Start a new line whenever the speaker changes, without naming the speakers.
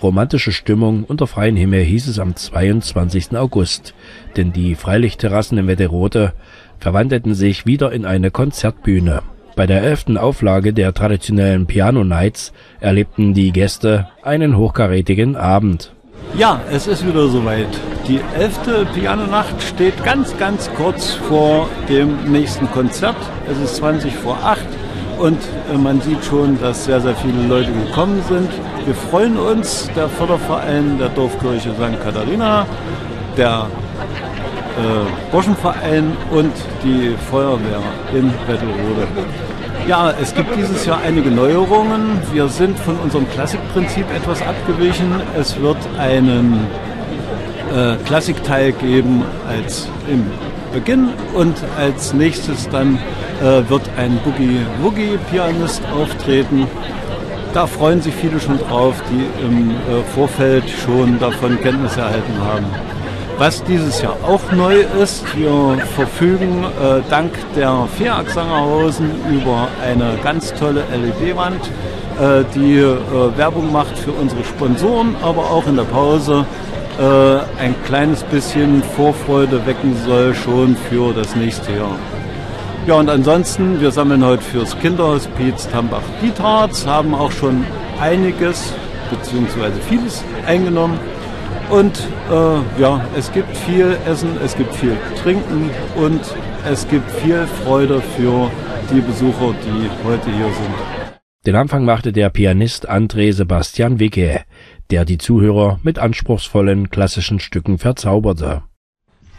Romantische Stimmung unter freiem Himmel hieß es am 22. August, denn die Freilichtterrassen in Wetterode verwandelten sich wieder in eine Konzertbühne. Bei der 11. Auflage der traditionellen Piano Nights erlebten die Gäste einen hochkarätigen Abend.
Ja, es ist wieder soweit. Die 11. Pianonacht steht ganz kurz vor dem nächsten Konzert. Es ist 20 vor 8 und man sieht schon, dass sehr viele Leute gekommen sind. Wir freuen uns, der Förderverein der Dorfkirche St. Katharina, der Burschenverein und die Feuerwehr in Wetterode. Ja, es gibt dieses Jahr einige Neuerungen. Wir sind von unserem Klassikprinzip etwas abgewichen. Es wird einen Klassikteil geben im Beginn und als nächstes dann wird ein Boogie-Woogie-Pianist auftreten. Da freuen sich viele schon drauf, die im Vorfeld schon davon Kenntnis erhalten haben. Was dieses Jahr auch neu ist, wir verfügen dank der FEAG Sangerhausen über eine ganz tolle LED-Wand, die Werbung macht für unsere Sponsoren, aber auch in der Pause ein kleines bisschen Vorfreude wecken soll schon für das nächste Jahr. Ja, und ansonsten, wir sammeln heute fürs Kinderhospiz Tambach-Dietharz, haben auch schon einiges bzw. vieles eingenommen. Und es gibt viel Essen, es gibt viel Trinken und es gibt viel Freude für die Besucher, die heute hier sind.
Den Anfang machte der Pianist André Sebastian Wicke, der die Zuhörer mit anspruchsvollen klassischen Stücken verzauberte.